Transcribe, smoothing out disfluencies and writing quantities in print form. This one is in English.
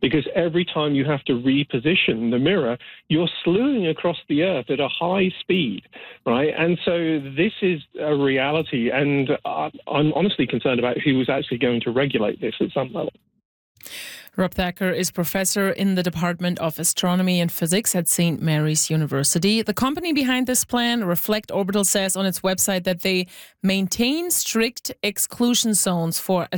because every time you have to reposition the mirror, you're slewing across the Earth at a high speed, right? And so this is a reality, and I'm honestly concerned about who was actually going to regulate this at some level. Rob Thacker is professor in the Department of Astronomy and Physics at St. Mary's University. The company behind this plan, Reflect Orbital, says on its website that they maintain strict exclusion zones for